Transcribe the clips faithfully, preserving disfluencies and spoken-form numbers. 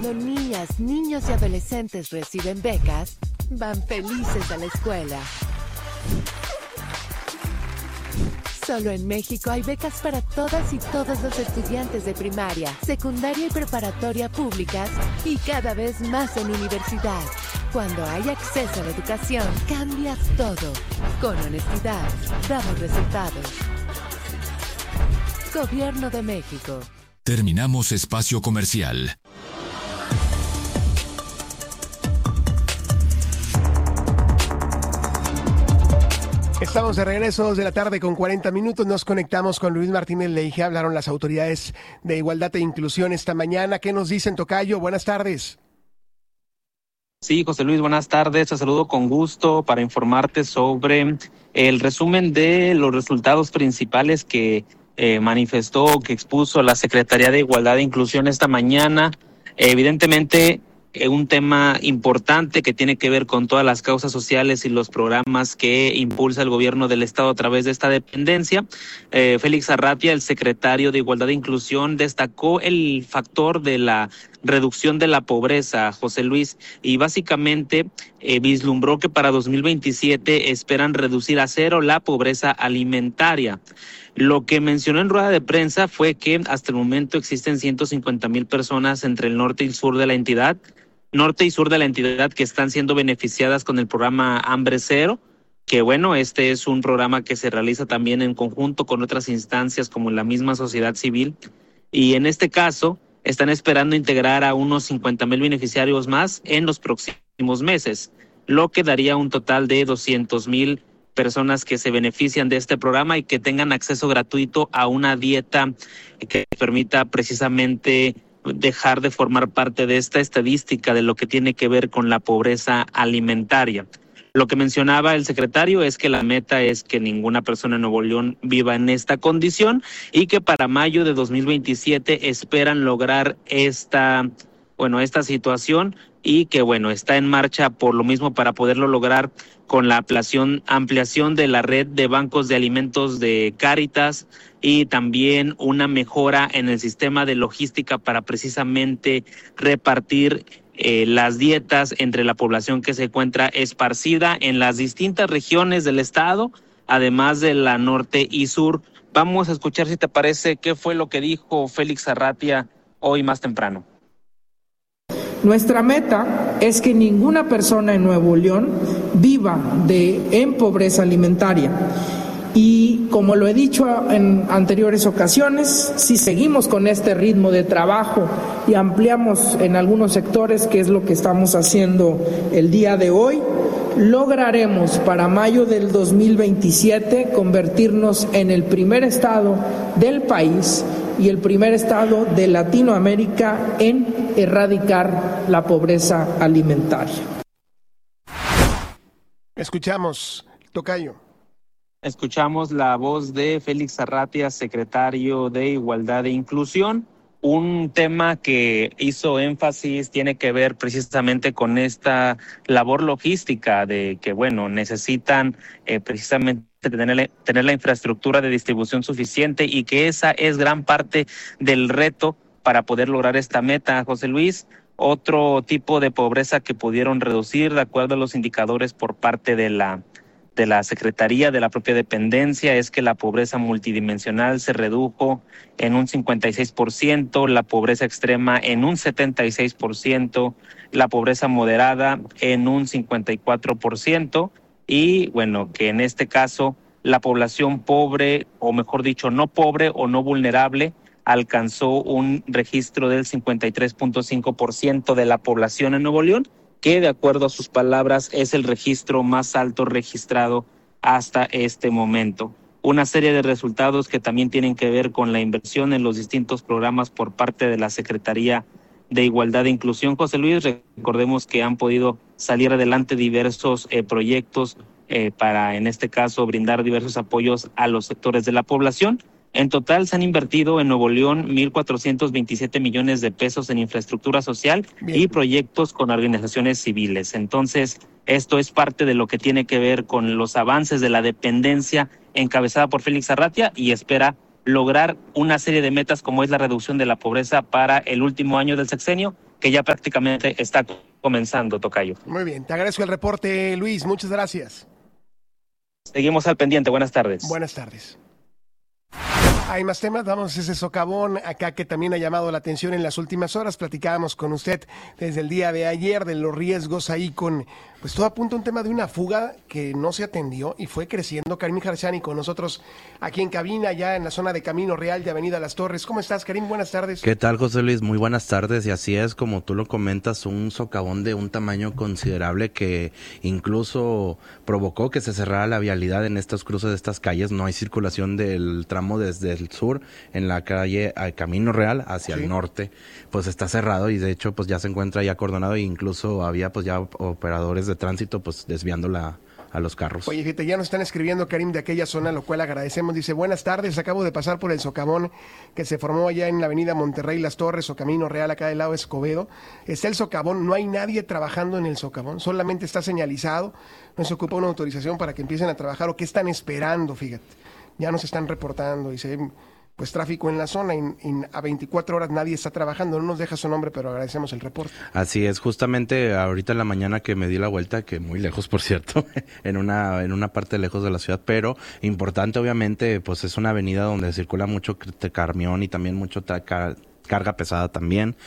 Cuando niñas, niños y adolescentes reciben becas, van felices a la escuela. Solo en México hay becas para todas y todos los estudiantes de primaria, secundaria y preparatoria públicas y cada vez más en universidad. Cuando hay acceso a la educación, cambias todo. Con honestidad, damos resultados. Gobierno de México. Terminamos espacio comercial. Estamos de regreso, dos de la tarde con cuarenta minutos. Nos conectamos con Luis Martínez Leije. Hablaron las autoridades de Igualdad e Inclusión esta mañana. ¿Qué nos dicen, tocayo? Buenas tardes. Sí, José Luis, buenas tardes. Te saludo con gusto para informarte sobre el resumen de los resultados principales que eh, manifestó, que expuso la Secretaría de Igualdad e Inclusión esta mañana. Eh, evidentemente, eh, un tema importante que tiene que ver con todas las causas sociales y los programas que impulsa el gobierno del Estado a través de esta dependencia. Eh, Félix Arratia, el secretario de Igualdad e Inclusión, destacó el factor de la reducción de la pobreza, José Luis, y básicamente eh, vislumbró que para dos mil veintisiete esperan reducir a cero la pobreza alimentaria. Lo que mencionó en rueda de prensa fue que hasta el momento existen ciento cincuenta mil personas entre el norte y el sur de la entidad, norte y sur de la entidad que están siendo beneficiadas con el programa Hambre Cero, que bueno, este es un programa que se realiza también en conjunto con otras instancias como la misma sociedad civil, y en este caso están esperando integrar a unos cincuenta mil beneficiarios más en los próximos meses, lo que daría un total de doscientos mil personas que se benefician de este programa y que tengan acceso gratuito a una dieta que permita precisamente dejar de formar parte de esta estadística de lo que tiene que ver con la pobreza alimentaria. Lo que mencionaba el secretario es que la meta es que ninguna persona en Nuevo León viva en esta condición y que para mayo de dos mil veintisiete esperan lograr esta, bueno, esta situación y que bueno, está en marcha por lo mismo para poderlo lograr con la ampliación, ampliación de la red de bancos de alimentos de Cáritas y también una mejora en el sistema de logística para precisamente repartir eh, las dietas entre la población que se encuentra esparcida en las distintas regiones del estado, además de la norte y sur. Vamos a escuchar, si te parece, qué fue lo que dijo Félix Arratia hoy más temprano. Nuestra meta es que ninguna persona en Nuevo León viva de, en pobreza alimentaria. Y como lo he dicho en anteriores ocasiones, si seguimos con este ritmo de trabajo y ampliamos en algunos sectores, que es lo que estamos haciendo el día de hoy, lograremos para mayo del dos mil veintisiete convertirnos en el primer estado del país y el primer estado de Latinoamérica en erradicar la pobreza alimentaria. Escuchamos, tocayo. Escuchamos la voz de Félix Arratia, secretario de Igualdad e Inclusión. Un tema que hizo énfasis tiene que ver precisamente con esta labor logística de que, bueno, necesitan eh, precisamente tener, tener la infraestructura de distribución suficiente y que esa es gran parte del reto para poder lograr esta meta. José Luis, otro tipo de pobreza que pudieron reducir de acuerdo a los indicadores por parte de la de la Secretaría, de la propia dependencia, es que la pobreza multidimensional se redujo en un cincuenta y seis por ciento, la pobreza extrema en un setenta y seis por ciento, la pobreza moderada en un cincuenta y cuatro por ciento y bueno, que en este caso la población pobre, o mejor dicho, no pobre o no vulnerable, alcanzó un registro del cincuenta y tres punto cinco por ciento de la población en Nuevo León, que de acuerdo a sus palabras es el registro más alto registrado hasta este momento. Una serie de resultados que también tienen que ver con la inversión en los distintos programas por parte de la Secretaría de Igualdad e Inclusión. José Luis, recordemos que han podido salir adelante diversos eh, proyectos eh, para, en este caso, brindar diversos apoyos a los sectores de la población. En total se han invertido en Nuevo León mil cuatrocientos veintisiete millones de pesos en infraestructura social Bien. y proyectos con organizaciones civiles. Entonces, esto es parte de lo que tiene que ver con los avances de la dependencia encabezada por Félix Arratia y espera lograr una serie de metas como es la reducción de la pobreza para el último año del sexenio que ya prácticamente está comenzando, tocayo. Muy bien, te agradezco el reporte, Luis, muchas gracias. Seguimos al pendiente, buenas tardes. Buenas tardes. Hay más temas, vamos a ese socavón acá que también ha llamado la atención en las últimas horas. Platicábamos con usted desde el día de ayer de los riesgos ahí con, pues todo apunta a un tema de una fuga que no se atendió y fue creciendo. Karim Harshani con nosotros aquí en cabina, ya en la zona de Camino Real de Avenida Las Torres. ¿Cómo estás, Karim? Buenas tardes. ¿Qué tal, José Luis? Muy buenas tardes. Y así es, como tú lo comentas, un socavón de un tamaño considerable que incluso provocó que se cerrara la vialidad en estos cruces de estas calles. No hay circulación del tramo desde el sur en la calle al Camino Real hacia sí. el norte, pues está cerrado y de hecho pues ya se encuentra ya acordonado e incluso había pues ya operadores de tránsito pues desviando la a los carros. Oye, fíjate, ya nos están escribiendo, Karim, de aquella zona, lo cual agradecemos. Dice, buenas tardes, acabo de pasar por el socavón que se formó allá en la avenida Monterrey Las Torres o Camino Real, acá del lado de Escobedo. Está el socavón, no hay nadie trabajando en el socavón, solamente está señalizado, no se ocupa una autorización para que empiecen a trabajar o qué están esperando, fíjate. Ya nos están reportando, dice, pues tráfico en la zona y, y a veinticuatro horas nadie está trabajando. No nos deja su nombre, pero agradecemos el reporte. Así es, justamente ahorita en la mañana que me di la vuelta, que muy lejos por cierto, en una en una parte lejos de la ciudad, pero importante obviamente, pues es una avenida donde circula mucho camión y también mucho taca, carga pesada también,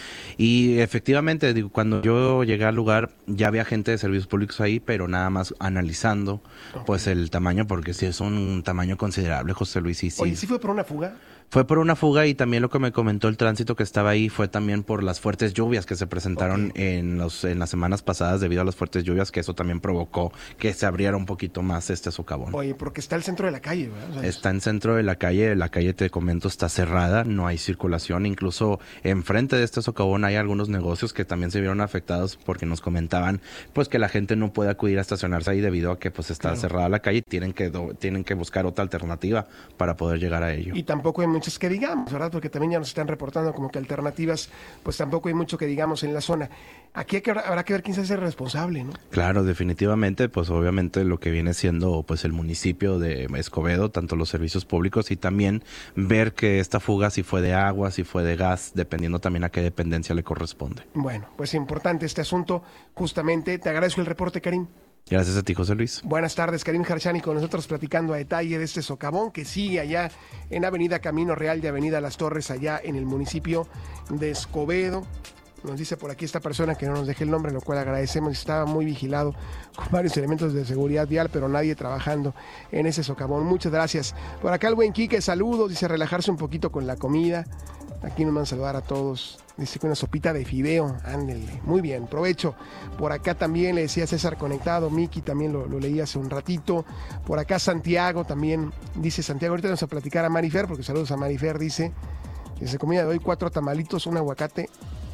y efectivamente digo, cuando yo llegué al lugar ya había gente de servicios públicos ahí, pero nada más analizando okay. pues el tamaño, porque sí es un tamaño considerable, José Luis. Y sí. Oye, ¿sí fue por una fuga? Fue por una fuga y también lo que me comentó el tránsito que estaba ahí fue también por las fuertes lluvias que se presentaron okay. en los en las semanas pasadas debido a las fuertes lluvias, que eso también provocó que se abriera un poquito más este socavón. Oye, porque está el centro de la calle, ¿verdad? O sea, está en centro de la calle, la calle te comento está cerrada, no hay circulación, incluso enfrente de este socavón hay algunos negocios que también se vieron afectados porque nos comentaban pues que la gente no puede acudir a estacionarse ahí debido a que pues está claro. cerrada la calle y tienen que do, tienen que buscar otra alternativa para poder llegar a ello. Y tampoco hay muchas que digamos, ¿verdad? Porque también ya nos están reportando como que alternativas, pues tampoco hay mucho que digamos en la zona. Aquí hay que, habrá que ver quién se hace responsable, ¿no? Claro, definitivamente, pues obviamente lo que viene siendo pues el municipio de Escobedo, tanto los servicios públicos y también ver que esta fuga si fue de agua, si fue de gas, dependiendo también a qué dependencia le corresponde. Bueno, pues importante este asunto, justamente. Te agradezco el reporte, Karim. Gracias a ti, José Luis. Buenas tardes, Karim Harshani con nosotros platicando a detalle de este socavón que sigue allá en Avenida Camino Real de Avenida Las Torres, allá en el municipio de Escobedo. Nos dice por aquí esta persona que no nos deje el nombre, lo cual agradecemos. Estaba muy vigilado con varios elementos de seguridad vial, pero nadie trabajando en ese socavón. Muchas gracias. Por acá el buen Quique, saludos. Dice relajarse un poquito con la comida. Aquí nos van a saludar a todos. Dice que una sopita de fideo, ándele. Muy bien, provecho. Por acá también le decía César conectado, Miki también lo, lo leí hace un ratito. Por acá Santiago también, dice Santiago, ahorita vamos a platicar a Marifer, porque saludos a Marifer, dice. Dice, comida de hoy, cuatro tamalitos, un aguacate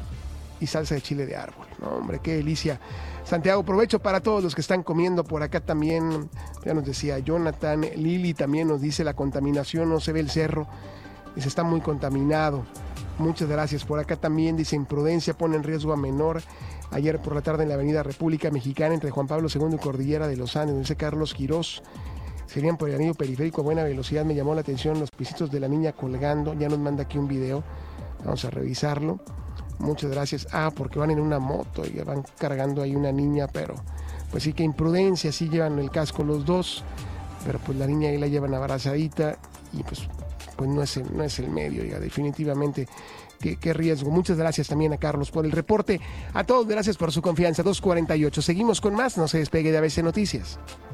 y salsa de chile de árbol. No, hombre, qué delicia. Santiago, provecho para todos los que están comiendo. Por acá también, ya nos decía Jonathan, Lili también nos dice, la contaminación, no se ve el cerro. Dice, está muy contaminado. Muchas gracias. Por acá también dice, imprudencia pone en riesgo a menor. Ayer por la tarde en la avenida República Mexicana entre Juan Pablo segundo y Cordillera de los Andes, dice Carlos Quirós. Serían por el anillo periférico a buena velocidad. Me llamó la atención los pisitos de la niña colgando. Ya nos manda aquí un video. Vamos a revisarlo. Muchas gracias. Ah, porque van en una moto y van cargando ahí una niña, pero pues sí que imprudencia. Sí llevan el casco los dos, pero pues la niña ahí la llevan abrazadita y pues... pues no es el, no es el medio, diga, definitivamente qué, qué riesgo. Muchas gracias también a Carlos por el reporte. A todos, gracias por su confianza. dos cuarenta y ocho. Seguimos con más, no se despegue de A B C Noticias.